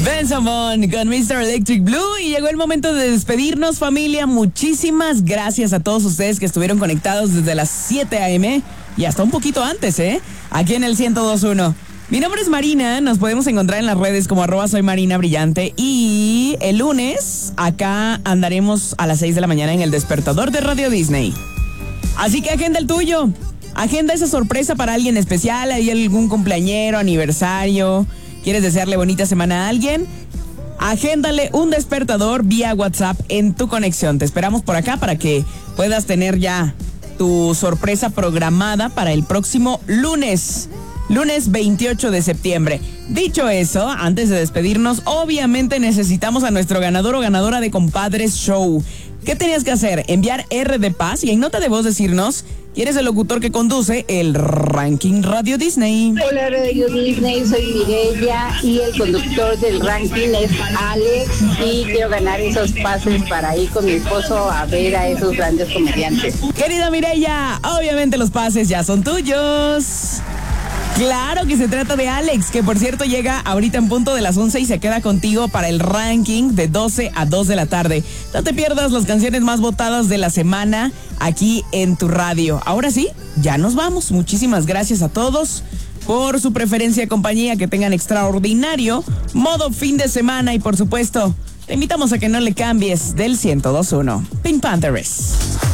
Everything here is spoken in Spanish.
Benson con Mr. Electric Blue y llegó el momento de despedirnos, familia. Muchísimas gracias a todos ustedes que estuvieron conectados desde las 7 a.m. y hasta un poquito antes, aquí en el 102.1. Mi nombre es Marina, nos podemos encontrar en las redes como @soymarinabrillante y el lunes acá andaremos a las 6 de la mañana en el despertador de Radio Disney. Así que agenda el tuyo, agenda esa sorpresa para alguien especial, hay algún cumpleañero, aniversario. ¿Quieres desearle bonita semana a alguien? Agéndale un despertador vía WhatsApp en tu conexión. Te esperamos por acá para que puedas tener ya tu sorpresa programada para el próximo lunes 28 de septiembre. Dicho eso, antes de despedirnos, obviamente necesitamos a nuestro ganador o ganadora de Compadres Show. ¿Qué tenías que hacer? Enviar R de paz y en nota de voz decirnos quién es el locutor que conduce el ranking Radio Disney. Hola Radio Disney, soy Mireya y el conductor del ranking es Alex y quiero ganar esos pases para ir con mi esposo a ver a esos grandes comediantes. Querida Mireya, obviamente los pases ya son tuyos. Claro que se trata de Alex, que por cierto llega ahorita en punto de las 11 y se queda contigo para el ranking de 12 a 2 de la tarde. No te pierdas las canciones más votadas de la semana aquí en tu radio. Ahora sí, ya nos vamos. Muchísimas gracias a todos por su preferencia y compañía. Que tengan extraordinario modo fin de semana y por supuesto, te invitamos a que no le cambies del 102.1. Pink Panthers.